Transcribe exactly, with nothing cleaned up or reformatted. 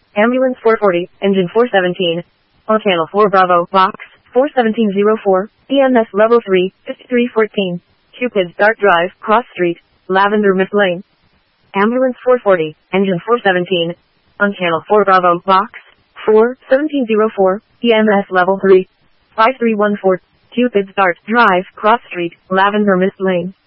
Ambulance four forty, engine four seventeen. On channel four Bravo, box, four seventeen oh four, E M S level three, fifty-three fourteen. Cupid's Dart Drive, Cross Street, Lavender Mist Lane. Ambulance four forty, engine four seventeen. On channel four Bravo, box, four seventeen oh four, E M S level three, five three one four. Cupid's Dart Drive, Cross Street, Lavender Mist Lane.